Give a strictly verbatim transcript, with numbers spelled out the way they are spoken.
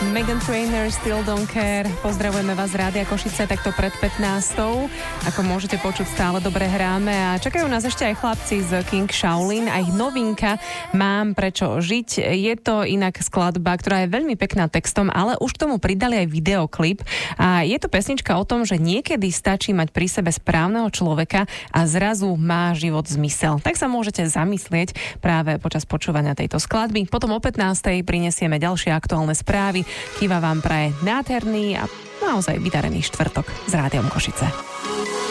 Meghan Trainor, Still Don't Care. Pozdravujeme vás z Rádia Košice takto pred pätnástou. Ako môžete počuť, stále dobre hráme a čakajú nás ešte aj chlapci z King Shaolin a ich novinka Mám prečo žiť. Je to inak skladba, ktorá je veľmi pekná textom, ale už k tomu pridali aj videoklip a je to pesnička o tom, že niekedy stačí mať pri sebe správneho človeka a zrazu má život zmysel. Tak sa môžete zamyslieť práve počas počúvania tejto skladby. Potom o pätnástej prinesieme ďalšie aktuálne správy. Kiva vám praje nádherný a naozaj vydarený štvrtok s Rádiom Košice.